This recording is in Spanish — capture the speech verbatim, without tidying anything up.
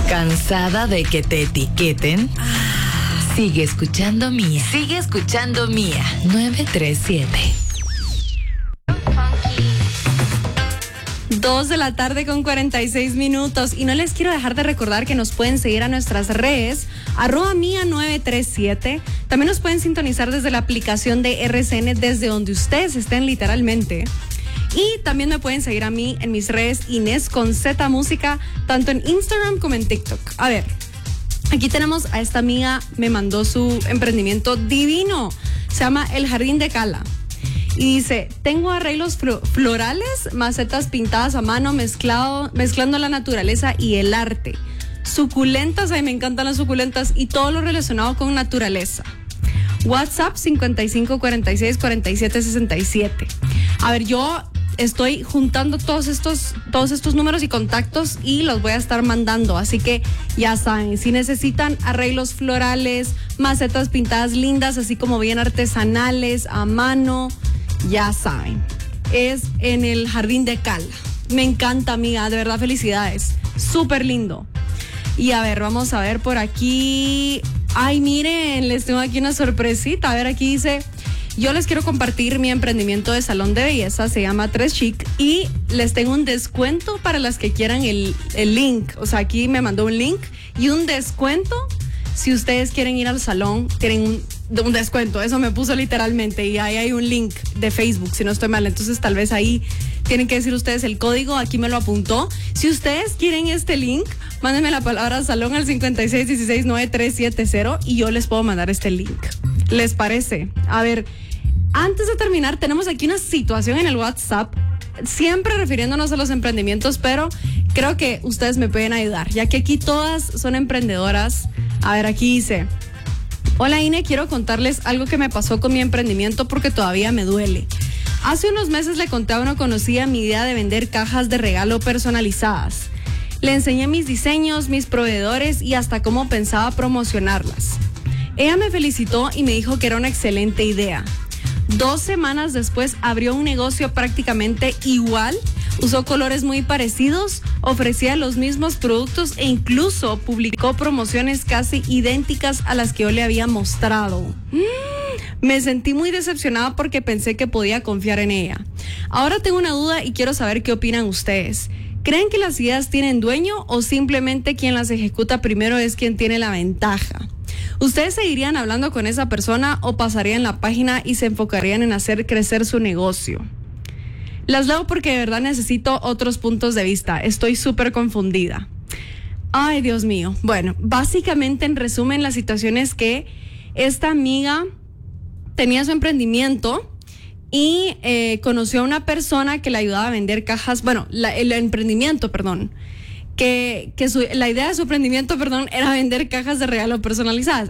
¿Cansada de que te etiqueten? Sigue escuchando Mía. Sigue escuchando Mía. nueve tres siete. Dos de la tarde con cuarenta y seis minutos. Y no les quiero dejar de recordar que nos pueden seguir a nuestras redes, arroba Mía nueve tres siete. También nos pueden sintonizar desde la aplicación de R C N, desde donde ustedes estén literalmente. Y también me pueden seguir a mí en mis redes, Inés con Z Música, tanto en Instagram como en TikTok. A ver, aquí tenemos a esta amiga, me mandó su emprendimiento divino. Se llama El Jardín de Cala. Y dice, tengo arreglos flo- florales, macetas pintadas a mano, mezclado, mezclando la naturaleza y el arte. Suculentas, ay, me encantan las suculentas, y todo lo relacionado con naturaleza. WhatsApp cincuenta y cinco cuarenta y seis cuarenta y siete sesenta y siete. A ver, yo estoy juntando todos estos, todos estos números y contactos y los voy a estar mandando. Así que ya saben, si necesitan arreglos florales, macetas pintadas lindas, así como bien artesanales, a mano, ya saben. Es en el Jardín de Cala. Me encanta, amiga, de verdad, felicidades. Súper lindo. Y a ver, vamos a ver por aquí. Ay, miren, les tengo aquí una sorpresita. A ver, aquí dice, yo les quiero compartir mi emprendimiento de salón de belleza, se llama Tres Chic, y les tengo un descuento para las que quieran el, el link. O sea, aquí me mandó un link y un descuento. Si ustedes quieren ir al salón, tienen un, un descuento. Eso me puso literalmente. Y ahí hay un link de Facebook, si no estoy mal. Entonces, tal vez ahí tienen que decir ustedes el código. Aquí me lo apuntó. Si ustedes quieren este link, mándenme la palabra salón al cincuenta y seis dieciséis noventa y tres setenta y yo les puedo mandar este link. ¿Les parece? A ver, antes de terminar, tenemos aquí una situación en el WhatsApp, siempre refiriéndonos a los emprendimientos, pero creo que ustedes me pueden ayudar, ya que aquí todas son emprendedoras. A ver, aquí dice, hola Ine, quiero contarles algo que me pasó con mi emprendimiento porque todavía me duele. Hace unos meses le conté a una conocida mi idea de vender cajas de regalo personalizadas. Le enseñé mis diseños, mis proveedores y hasta cómo pensaba promocionarlas. Ella me felicitó y me dijo que era una excelente idea. Dos semanas después abrió un negocio prácticamente igual, usó colores muy parecidos, ofrecía los mismos productos e incluso publicó promociones casi idénticas a las que yo le había mostrado. Mm, me sentí muy decepcionada porque pensé que podía confiar en ella. Ahora tengo una duda y quiero saber qué opinan ustedes. ¿Creen que las ideas tienen dueño o simplemente quien las ejecuta primero es quien tiene la ventaja? ¿Ustedes seguirían hablando con esa persona o pasarían la página y se enfocarían en hacer crecer su negocio? Las leo porque de verdad necesito otros puntos de vista. Estoy súper confundida. Ay, Dios mío. Bueno, básicamente en resumen la situación es que esta amiga tenía su emprendimiento y eh, conoció a una persona que le ayudaba a vender cajas, bueno, la, el emprendimiento, perdón. Que, que su, la idea de su emprendimiento, perdón, era vender cajas de regalo personalizadas.